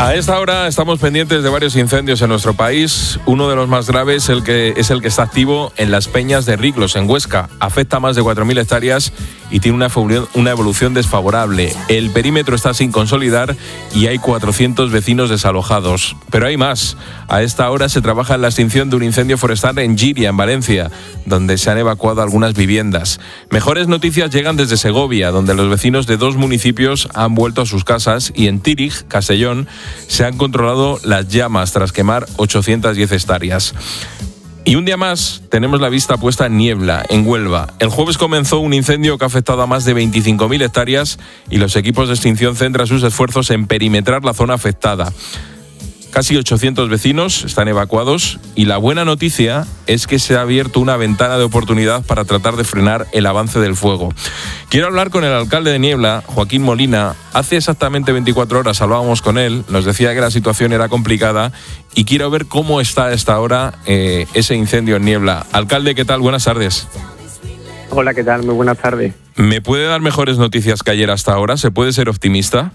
A esta hora estamos pendientes de varios incendios en nuestro país. Uno de los más graves es el que está activo en las Peñas de Riclos, en Huesca. Afecta a más de 4.000 hectáreas y tiene una evolución desfavorable. El perímetro está sin consolidar y hay 400 vecinos desalojados. Pero hay más. A esta hora se trabaja en la extinción de un incendio forestal en Giria, en Valencia, donde se han evacuado algunas viviendas. Mejores noticias llegan desde Segovia, donde los vecinos de 2 municipios han vuelto a sus casas, y en Tírig, Castellón, se han controlado las llamas tras quemar 810 hectáreas. Y un día más tenemos la vista puesta en Niebla, en Huelva. El jueves comenzó un incendio que ha afectado a más de 25.000 hectáreas y los equipos de extinción centran sus esfuerzos en perimetrar la zona afectada. Casi 800 vecinos están evacuados y la buena noticia es que se ha abierto una ventana de oportunidad para tratar de frenar el avance del fuego. Quiero hablar con el alcalde de Niebla, Joaquín Molina. Hace exactamente 24 horas hablábamos con él, nos decía que la situación era complicada y quiero ver cómo está a esta hora ese incendio en Niebla. Alcalde, ¿qué tal? Buenas tardes. Hola, ¿qué tal? Muy buenas tardes. ¿Me puede dar mejores noticias que ayer hasta ahora? ¿Se puede ser optimista?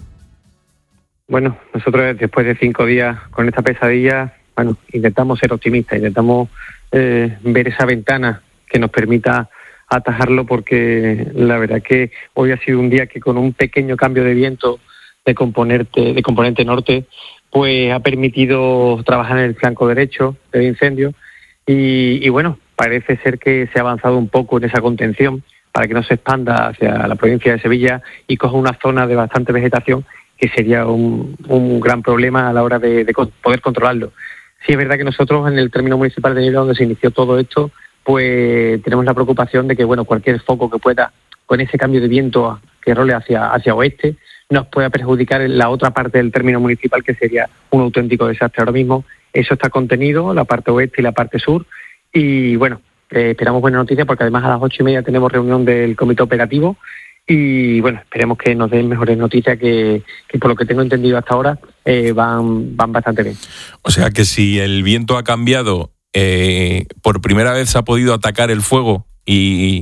Bueno, nosotros después de 5 días con esta pesadilla, intentamos ser optimistas, intentamos ver esa ventana que nos permita atajarlo, porque la verdad que hoy ha sido un día que con un pequeño cambio de viento de componente norte, pues ha permitido trabajar en el flanco derecho del incendio y bueno, parece ser que se ha avanzado un poco en esa contención para que no se expanda hacia la provincia de Sevilla y coja una zona de bastante vegetación, que sería un gran problema a la hora de poder controlarlo. Sí, es verdad que nosotros en el término municipal de Niebla, donde se inició todo esto, pues tenemos la preocupación de que cualquier foco que pueda, con ese cambio de viento que role hacia oeste, nos pueda perjudicar en la otra parte del término municipal, que sería un auténtico desastre. Ahora mismo eso está contenido, la parte oeste y la parte sur, y bueno, esperamos buenas noticias, porque además a las 8:30 tenemos reunión del comité operativo. Y bueno, esperemos que nos den mejores noticias que por lo que tengo entendido hasta ahora van bastante bien. O sea que si el viento ha cambiado, por primera vez se ha podido atacar el fuego y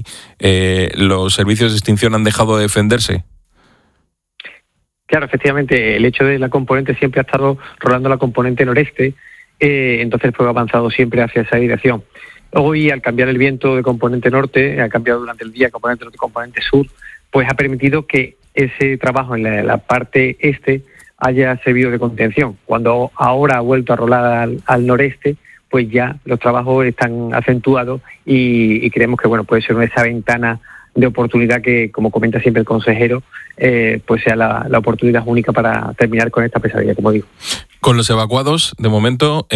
los servicios de extinción han dejado de defenderse. Claro, efectivamente, el hecho de la componente siempre ha estado rolando la componente noreste, entonces el fuego ha avanzado siempre hacia esa dirección. Hoy, al cambiar el viento de componente norte, ha cambiado durante el día componente norte, componente sur, pues ha permitido que ese trabajo en la parte este haya servido de contención. Cuando ahora ha vuelto a rolar al noreste, pues ya los trabajos están acentuados y creemos que puede ser esa ventana de oportunidad que, como comenta siempre el consejero, pues sea la oportunidad única para terminar con esta pesadilla, como digo. Con los evacuados, de momento,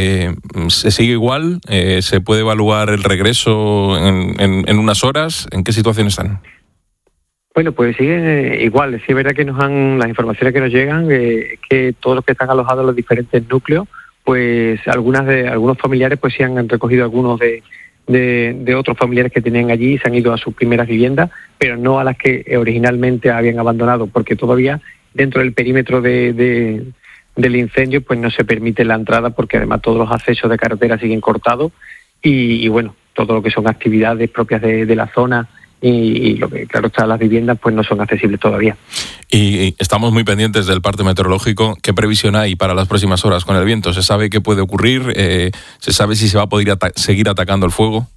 ¿se sigue igual? ¿Se puede evaluar el regreso en unas horas? ¿En qué situación están? Bueno, pues sigue igual. Sí, es verdad que las informaciones que nos llegan, que todos los que están alojados en los diferentes núcleos, pues algunos familiares pues sí han recogido algunos de otros familiares que tenían allí y se han ido a sus primeras viviendas, pero no a las que originalmente habían abandonado, porque todavía dentro del perímetro del incendio pues no se permite la entrada, porque además todos los accesos de carretera siguen cortados y todo lo que son actividades propias de la zona y lo que claro está, las viviendas pues no son accesibles todavía. Y estamos muy pendientes del parte meteorológico. ¿Qué previsión hay para las próximas horas con el viento? ¿Se sabe qué puede ocurrir? ¿Se sabe si se va a poder seguir atacando el fuego?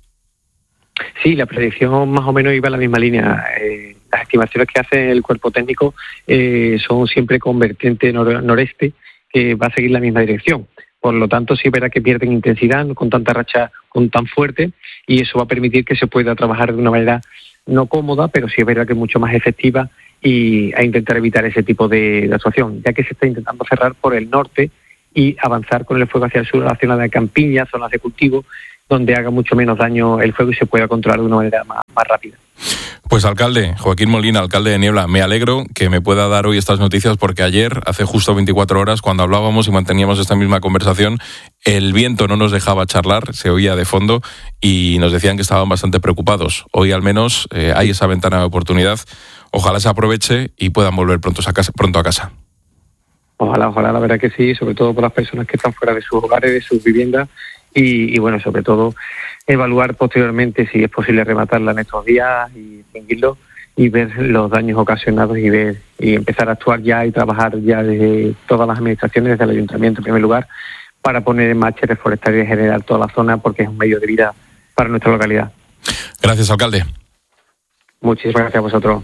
Sí, la predicción más o menos iba en la misma línea. Las estimaciones que hace el cuerpo técnico son siempre con vertiente noreste, que va a seguir la misma dirección. Por lo tanto, sí verá que pierden intensidad con tanta racha tan fuerte, y eso va a permitir que se pueda trabajar de una manera no cómoda, pero sí es verdad que mucho más efectiva, y a intentar evitar ese tipo de actuación, ya que se está intentando cerrar por el norte y avanzar con el fuego hacia el sur, a la zona de campiñas, zonas de cultivo, donde haga mucho menos daño el fuego y se pueda controlar de una manera más rápida. Pues alcalde, Joaquín Molina, alcalde de Niebla, me alegro que me pueda dar hoy estas noticias, porque ayer, hace justo 24 horas, cuando hablábamos y manteníamos esta misma conversación, el viento no nos dejaba charlar, se oía de fondo y nos decían que estaban bastante preocupados. Hoy al menos hay esa ventana de oportunidad. Ojalá se aproveche y puedan volver pronto a casa. Ojalá, la verdad que sí, sobre todo por las personas que están fuera de sus hogares, de sus viviendas, y sobre todo evaluar posteriormente si es posible rematarla en estos días y extinguirlo, ver los daños ocasionados y empezar a actuar ya y trabajar ya desde todas las administraciones, desde el ayuntamiento en primer lugar, para poner en marcha y reforestar y generar toda la zona, porque es un medio de vida para nuestra localidad. Gracias, alcalde. Muchísimas gracias a vosotros.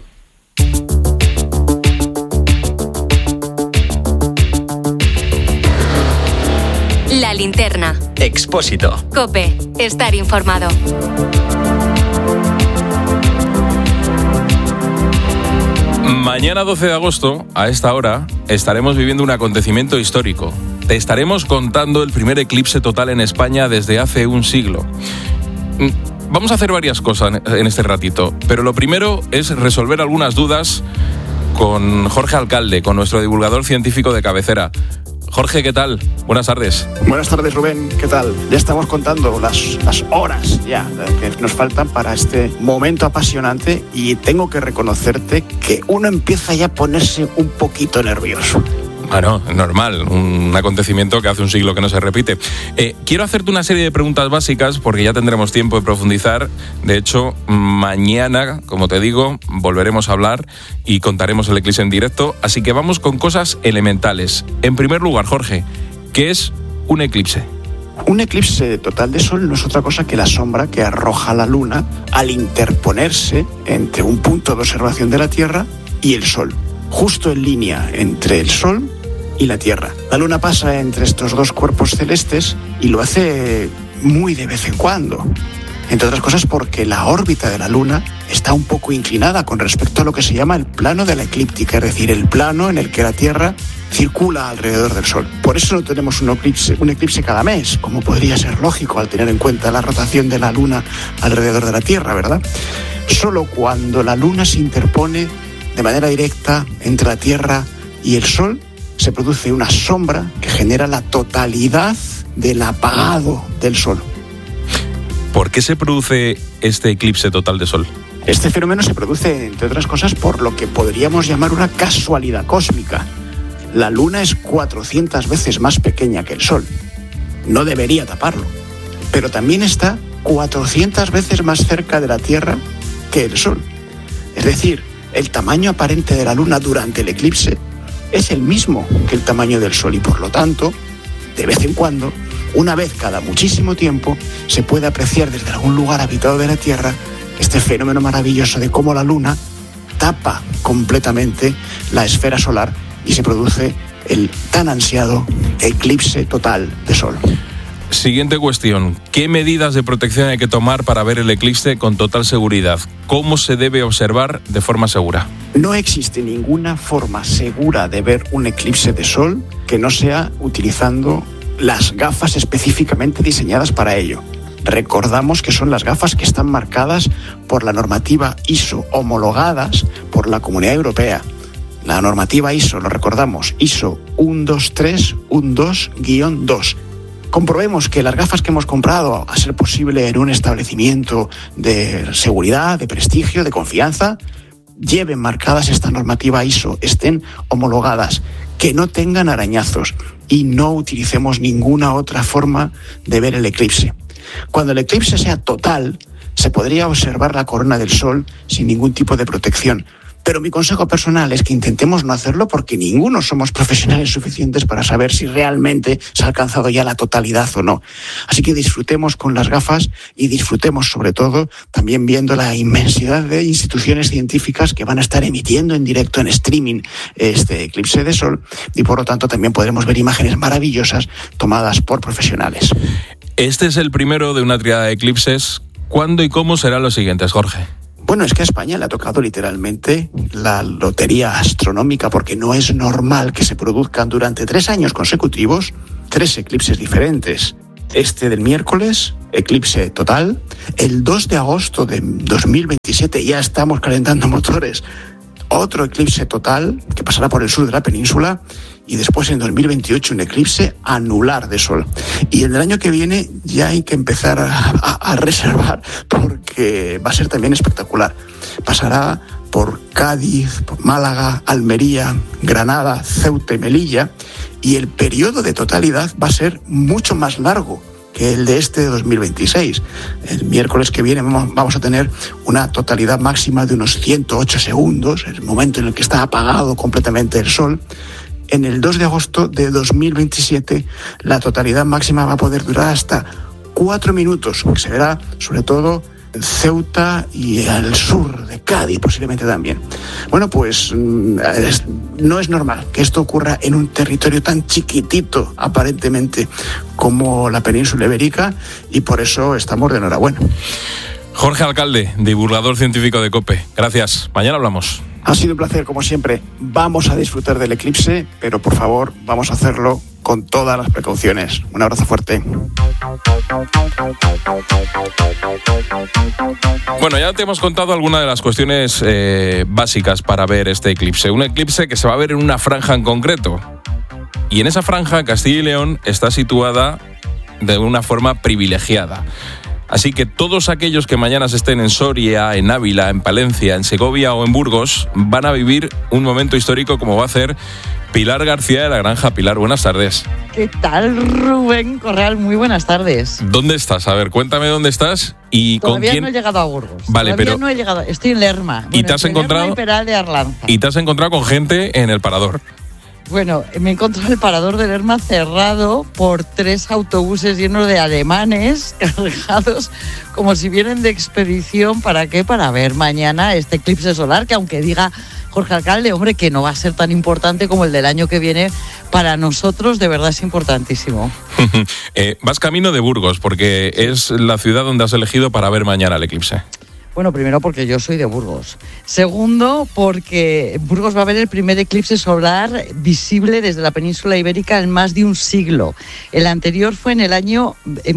La Linterna. Expósito. COPE. Estar informado. Mañana 12 de agosto, a esta hora, estaremos viviendo un acontecimiento histórico. Te estaremos contando el primer eclipse total en España desde hace un siglo. Vamos a hacer varias cosas en este ratito, pero lo primero es resolver algunas dudas con Jorge Alcalde, con nuestro divulgador científico de cabecera. Jorge, ¿qué tal? Buenas tardes. Buenas tardes, Rubén. ¿Qué tal? Ya estamos contando las horas ya que nos faltan para este momento apasionante y tengo que reconocerte que uno empieza ya a ponerse un poquito nervioso. Bueno, normal, un acontecimiento que hace un siglo que no se repite. Quiero hacerte una serie de preguntas básicas porque ya tendremos tiempo de profundizar. De hecho, mañana, como te digo, volveremos a hablar y contaremos el eclipse en directo. Así que vamos con cosas elementales. En primer lugar, Jorge, ¿qué es un eclipse? Un eclipse total de sol no es otra cosa que la sombra que arroja la luna al interponerse entre un punto de observación de la Tierra y el sol, justo en línea entre el sol y la Tierra. La luna pasa entre estos dos cuerpos celestes y lo hace muy de vez en cuando. Entre otras cosas porque la órbita de la luna está un poco inclinada con respecto a lo que se llama el plano de la eclíptica, es decir, el plano en el que la Tierra circula alrededor del Sol. Por eso no tenemos un eclipse cada mes, como podría ser lógico al tener en cuenta la rotación de la luna alrededor de la Tierra, ¿verdad? Solo cuando la luna se interpone de manera directa entre la Tierra y el Sol, se produce una sombra que genera la totalidad del apagado del Sol. ¿Por qué se produce este eclipse total de Sol? Este fenómeno se produce, entre otras cosas, por lo que podríamos llamar una casualidad cósmica. La Luna es 400 veces más pequeña que el Sol. No debería taparlo, pero también está 400 veces más cerca de la Tierra que el Sol. Es decir, el tamaño aparente de la Luna durante el eclipse es el mismo que el tamaño del Sol y por lo tanto, de vez en cuando, una vez cada muchísimo tiempo, se puede apreciar desde algún lugar habitado de la Tierra este fenómeno maravilloso de cómo la Luna tapa completamente la esfera solar y se produce el tan ansiado eclipse total de Sol. Siguiente cuestión. ¿Qué medidas de protección hay que tomar para ver el eclipse con total seguridad? ¿Cómo se debe observar de forma segura? No existe ninguna forma segura de ver un eclipse de Sol que no sea utilizando las gafas específicamente diseñadas para ello. Recordamos que son las gafas que están marcadas por la normativa ISO, homologadas por la Comunidad Europea. La normativa ISO, lo recordamos, ISO 12312-2. Comprobemos que las gafas que hemos comprado, a ser posible en un establecimiento de seguridad, de prestigio, de confianza, lleven marcadas esta normativa ISO, estén homologadas, que no tengan arañazos y no utilicemos ninguna otra forma de ver el eclipse. Cuando el eclipse sea total, se podría observar la corona del Sol sin ningún tipo de protección. Pero mi consejo personal es que intentemos no hacerlo porque ninguno somos profesionales suficientes para saber si realmente se ha alcanzado ya la totalidad o no. Así que disfrutemos con las gafas y disfrutemos sobre todo también viendo la inmensidad de instituciones científicas que van a estar emitiendo en directo, en streaming, este eclipse de Sol y por lo tanto también podremos ver imágenes maravillosas tomadas por profesionales. Este es el primero de una tríada de eclipses. ¿Cuándo y cómo serán los siguientes, Jorge? Bueno, es que a España le ha tocado literalmente la lotería astronómica porque no es normal que se produzcan durante 3 años consecutivos 3 eclipses diferentes. Este del miércoles, eclipse total. El 2 de agosto de 2027, ya estamos calentando motores, otro eclipse total que pasará por el sur de la península. Y después en 2028 un eclipse anular de Sol. Y en el año que viene ya hay que empezar a reservar porque va a ser también espectacular. Pasará por Cádiz, por Málaga, Almería, Granada, Ceuta y Melilla y el periodo de totalidad va a ser mucho más largo que el de este 2026. El miércoles que viene vamos a tener una totalidad máxima de unos 108 segundos, el momento en el que está apagado completamente el sol. En el 2 de agosto de 2027 la totalidad máxima va a poder durar hasta 4 minutos, que se verá sobre todo en Ceuta y al sur de Cádiz posiblemente también. Bueno, pues no es normal que esto ocurra en un territorio tan chiquitito aparentemente como la península ibérica, y por eso estamos de enhorabuena. Jorge Alcalde, divulgador científico de COPE. Gracias. Mañana hablamos. Ha sido un placer, como siempre. Vamos a disfrutar del eclipse, pero por favor, vamos a hacerlo con todas las precauciones. Un abrazo fuerte. Bueno, ya te hemos contado algunas de las cuestiones básicas para ver este eclipse. Un eclipse que se va a ver en una franja en concreto. Y en esa franja, Castilla y León está situada de una forma privilegiada. Así que todos aquellos que mañana estén en Soria, en Ávila, en Palencia, en Segovia o en Burgos van a vivir un momento histórico como va a hacer Pilar García de la Granja. Pilar, buenas tardes. ¿Qué tal, Rubén Corral? Muy buenas tardes. ¿Dónde estás? A ver, cuéntame dónde estás y Todavía con quién. No he llegado a Burgos. Vale, Todavía pero no he llegado. Estoy en Lerma. ¿Y te has encontrado? Lerma y Peral de Arlanza. Y te has encontrado con gente en el parador. Bueno, me he encontrado el parador de Lerma cerrado por 3 autobuses llenos de alemanes cargados como si vienen de expedición. ¿Para qué? Para ver mañana este eclipse solar, que aunque diga Jorge Alcalde, hombre, que no va a ser tan importante como el del año que viene, para nosotros de verdad es importantísimo. Vas camino de Burgos, porque es la ciudad donde has elegido para ver mañana el eclipse. Bueno, primero porque yo soy de Burgos. Segundo, porque Burgos va a ver el primer eclipse solar visible desde la península ibérica en más de un siglo. El anterior fue en el año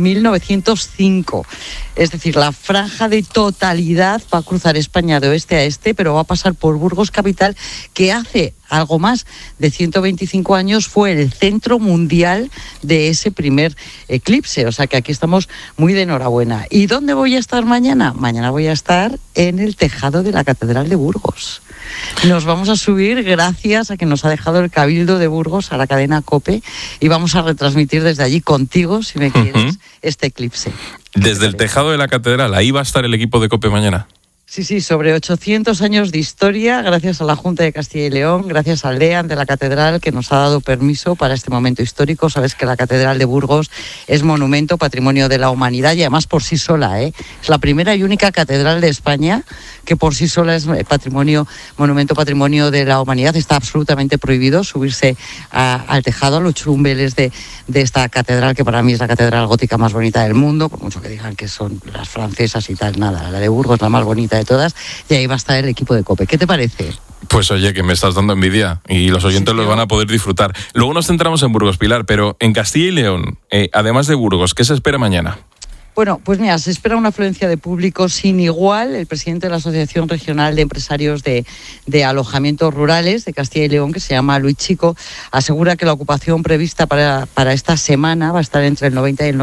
1905. Es decir, la franja de totalidad va a cruzar España de oeste a este, pero va a pasar por Burgos capital, que hace algo más de 125 años fue el centro mundial de ese primer eclipse. O sea que aquí estamos muy de enhorabuena. ¿Y dónde voy a estar mañana? Mañana voy a estar en el tejado de la Catedral de Burgos. Nos vamos a subir gracias a que nos ha dejado el Cabildo de Burgos a la cadena COPE, y vamos a retransmitir desde allí contigo, si me quieres, este eclipse. Desde el tejado de la catedral, ahí va a estar el equipo de COPE mañana. Sí, sobre 800 años de historia, gracias a la Junta de Castilla y León, gracias al DEAN de la Catedral, que nos ha dado permiso para este momento histórico. Sabes que la Catedral de Burgos es monumento, patrimonio de la humanidad, y además por sí sola, es la primera y única catedral de España que por sí sola es monumento, patrimonio de la humanidad. Está absolutamente prohibido subirse al tejado, a los churumbeles de esta catedral, que para mí es la catedral gótica más bonita del mundo, por mucho que digan que son las francesas y tal, nada, la de Burgos es la más bonita de todas, y ahí va a estar el equipo de COPE. ¿Qué te parece? Pues oye, que me estás dando envidia, y los oyentes los van a poder disfrutar. Luego nos centramos en Burgos, Pilar, pero en Castilla y León, además de Burgos, ¿qué se espera mañana? Bueno, pues mira, se espera una afluencia de público sin igual. El presidente de la Asociación Regional de Empresarios de Alojamientos Rurales de Castilla y León, que se llama Luis Chico, asegura que la ocupación prevista para esta semana va a estar entre el 90 y el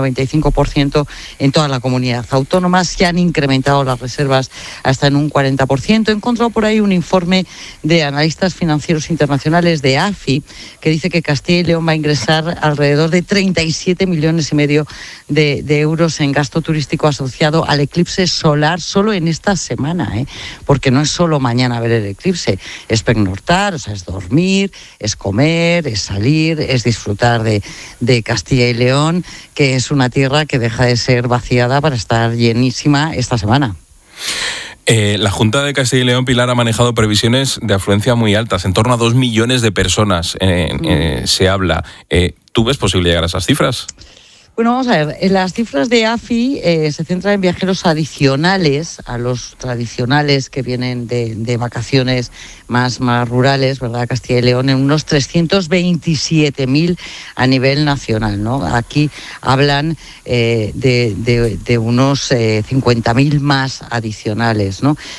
95% en toda la comunidad autónoma. Se han incrementado las reservas hasta en un 40%. He encontrado por ahí un informe de analistas financieros internacionales de AFI que dice que Castilla y León va a ingresar alrededor de 37,5 millones de euros en gasto turístico asociado al eclipse solar solo en esta semana, porque no es solo mañana ver el eclipse, es pernoctar, o sea, es dormir, es comer, es salir, es disfrutar de Castilla y León, que es una tierra que deja de ser vaciada para estar llenísima esta semana. La Junta de Castilla y León, Pilar, ha manejado previsiones de afluencia muy altas, en torno a 2 millones de personas se habla. ¿Tú ves posible llegar a esas cifras? Bueno, vamos a ver, las cifras de AFI se centran en viajeros adicionales a los tradicionales que vienen de vacaciones más rurales, ¿verdad? Castilla y León, en unos 327.000 a nivel nacional, ¿no? Aquí hablan de unos 50.000 más adicionales, ¿no?